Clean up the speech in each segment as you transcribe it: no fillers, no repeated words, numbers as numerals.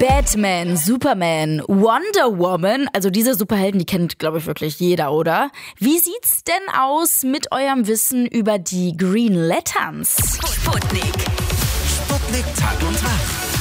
Batman, Superman, Wonder Woman, also diese Superhelden, die kennt, glaube ich, wirklich jeder, oder? Wie sieht's denn aus mit eurem Wissen über die Green Lanterns? Sputnik Tag und Tag.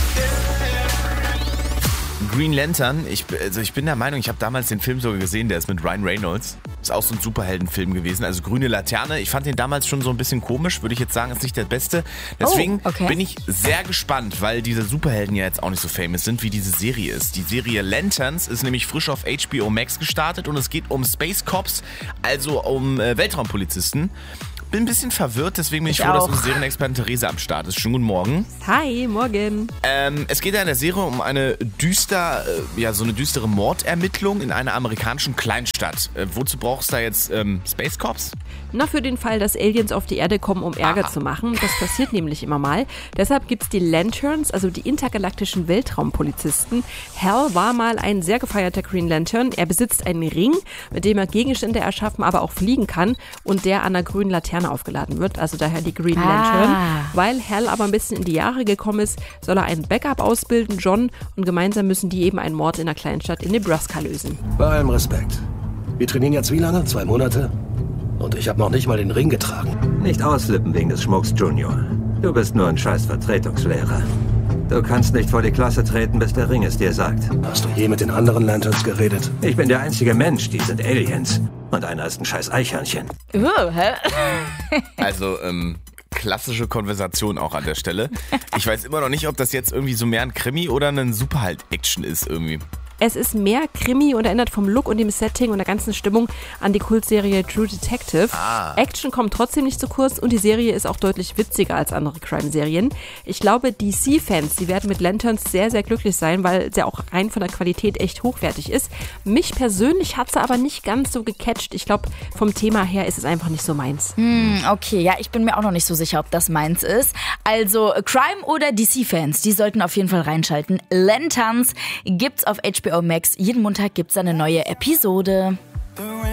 Green Lantern, ich bin der Meinung, ich habe damals den Film sogar gesehen, der ist mit Ryan Reynolds. Ist auch so ein Superheldenfilm gewesen, also Grüne Laterne. Ich fand den damals schon so ein bisschen komisch, würde ich jetzt sagen, ist nicht der beste. Deswegen bin ich sehr gespannt, weil diese Superhelden ja jetzt auch nicht so famous sind, wie diese Serie ist. Die Serie Lanterns ist nämlich frisch auf HBO Max gestartet und es geht um Space Cops, also um Weltraumpolizisten. Bin ein bisschen verwirrt, deswegen bin ich froh, dass unsere Serienexpertin Theresa am Start ist. Schönen guten Morgen. Hi, morgen. Es geht ja in der Serie um eine düstere Mordermittlung in einer amerikanischen Kleinstadt. Wozu brauchst du da jetzt Space Cops? Na, für den Fall, dass Aliens auf die Erde kommen, um Ärger zu machen. Das passiert nämlich immer mal. Deshalb gibt's die Lanterns, also die intergalaktischen Weltraumpolizisten. Hal war mal ein sehr gefeierter Green Lantern. Er besitzt einen Ring, mit dem er Gegenstände erschaffen, aber auch fliegen kann und der an der grünen Laterne aufgeladen wird, also daher die Green Lantern. Weil Hal aber ein bisschen in die Jahre gekommen ist, soll er einen Backup ausbilden, John, und gemeinsam müssen die eben einen Mord in einer Kleinstadt in Nebraska lösen. Bei allem Respekt. Wir trainieren jetzt wie lange? 2 Monate? Und ich habe noch nicht mal den Ring getragen. Nicht ausflippen wegen des Schmucks, Junior. Du bist nur ein scheiß Vertretungslehrer. Du kannst nicht vor die Klasse treten, bis der Ring es dir sagt. Hast du je mit den anderen geredet? Ich bin der einzige Mensch, die sind Aliens. Und einer ist ein scheiß Eichhörnchen. Also, klassische Konversation auch an der Stelle. Ich weiß immer noch nicht, ob das jetzt irgendwie so mehr ein Krimi oder ein Superheld-Action ist irgendwie. Es ist mehr Krimi und erinnert vom Look und dem Setting und der ganzen Stimmung an die Kultserie True Detective. Action kommt trotzdem nicht zu kurz und die Serie ist auch deutlich witziger als andere Crime-Serien. Ich glaube, DC-Fans, die werden mit Lanterns sehr, sehr glücklich sein, weil sie auch rein von der Qualität echt hochwertig ist. Mich persönlich hat sie aber nicht ganz so gecatcht. Ich glaube, vom Thema her ist es einfach nicht so meins. Okay, ja, ich bin mir auch noch nicht so sicher, ob das meins ist. Also Crime- oder DC-Fans, die sollten auf jeden Fall reinschalten. Lanterns gibt's auf HBO Max. Jeden Montag gibt's eine neue Episode.